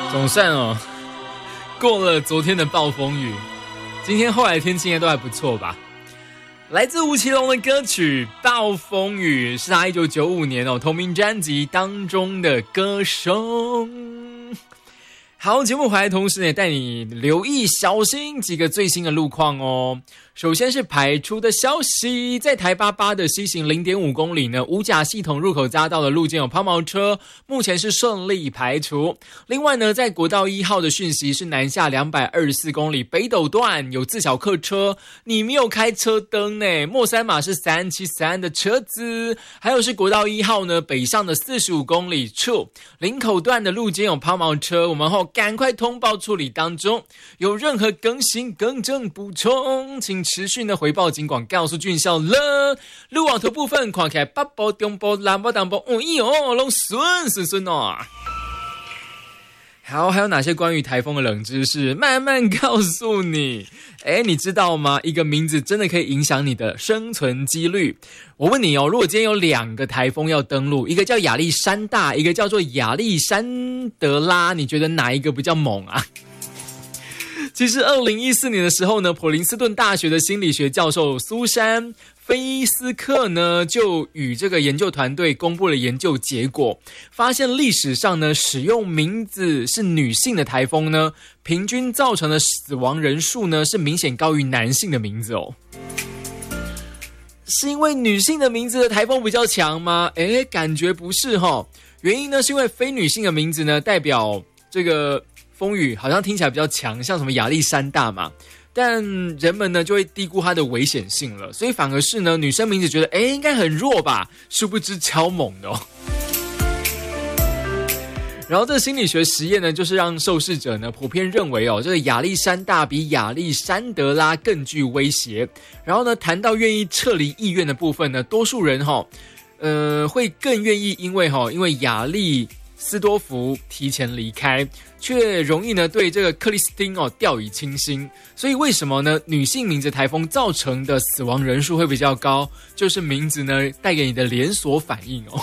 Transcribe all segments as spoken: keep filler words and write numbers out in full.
总算哦，过了昨天的暴风雨，今天后来天气应该都还不错吧。来自吴奇隆的歌曲《暴风雨》是他一九九五年哦同名专辑当中的歌声。好，节目回来同时也带你留意小心几个最新的路况哦。首先是排出的消息，在台八八的西行 零点五公里呢，五甲系统入口匝道的路肩有抛锚车，目前是顺利排除。另外呢，在国道一号的讯息是南下两百二十四公里北斗段有自小客车，你没有开车灯呢，末三码是三七三的车子。还有是国道一号呢北上的四十五公里处林口段的路肩有抛锚车，我们后赶快通报处理当中，有任何更新更正补充请持续的回报警广告诉俊孝了。路网图部分看起来北部中部南部东部哦咦哦都顺顺顺哦。好，还有哪些关于台风的冷知识慢慢告诉你。诶，你知道吗？一个名字真的可以影响你的生存几率。我问你哦，如果今天有两个台风要登陆，一个叫亚历山大，一个叫做亚历山德拉，你觉得哪一个比较猛啊？其实二零一四年的时候呢，普林斯顿大学的心理学教授苏珊菲斯克呢，就与这个研究团队公布了研究结果，发现历史上呢，使用名字是女性的台风呢，平均造成的死亡人数呢，是明显高于男性的名字哦。是因为女性的名字的台风比较强吗？诶，感觉不是齁。原因呢，是因为非女性的名字呢，代表这个风雨好像听起来比较强，像什么亚历山大嘛。但人们呢就会低估它的危险性了，所以反而是呢女生名字觉得诶应该很弱吧，殊不知超猛的哦。然后这个心理学实验呢，就是让受试者呢普遍认为哦，这个亚历山大比亚历山德拉更具威胁。然后呢，谈到愿意撤离意愿的部分呢，多数人哈、哦，呃会更愿意因为哈、哦，因为亚历斯多夫提前离开，却容易呢对这个克里斯汀哦掉以轻心。所以为什么呢？女性名字台风造成的死亡人数会比较高，就是名字呢带给你的连锁反应哦。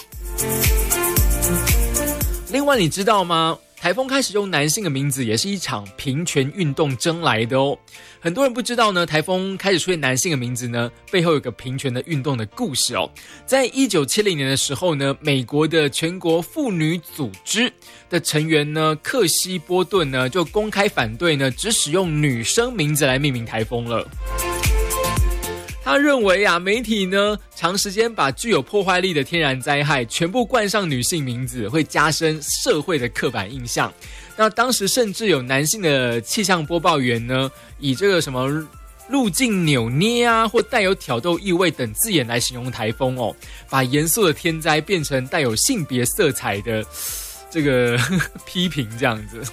另外你知道吗？台风开始用男性的名字也是一场平权运动争来的哦。很多人不知道呢，台风开始出现男性的名字呢，背后有个平权的运动的故事哦。在一九七零年的时候呢，美国的全国妇女组织的成员呢，克西波顿呢，就公开反对呢，只使用女生名字来命名台风了。他认为啊，媒体呢长时间把具有破坏力的天然灾害全部冠上女性名字，会加深社会的刻板印象。那当时甚至有男性的气象播报员呢，以这个什么路径扭捏啊，或带有挑逗意味等字眼来形容台风哦，把严肃的天灾变成带有性别色彩的这个批评这样子。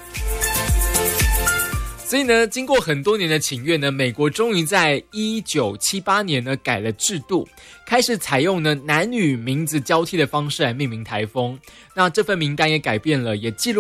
所以呢，经过很多年的请愿呢，美国终于在一九七八年呢改了制度，开始采用呢男女名字交替的方式来命名台风。那这份名单也改变了，也记录